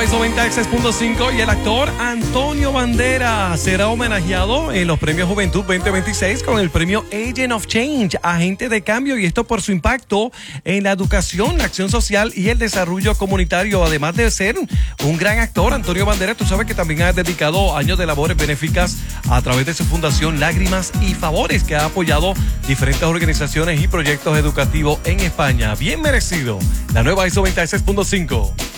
96.5 y el actor Antonio Banderas será homenajeado en los Premios Juventud 2026 con el premio Agent of Change, agente de cambio, y esto por su impacto en la educación, la acción social y el desarrollo comunitario. Además de ser un gran actor, Antonio Banderas, tú sabes que también ha dedicado años de labores benéficas a través de su fundación Lágrimas y Favores, que ha apoyado diferentes organizaciones y proyectos educativos en España. Bien merecido. La nueva ISO 96.5.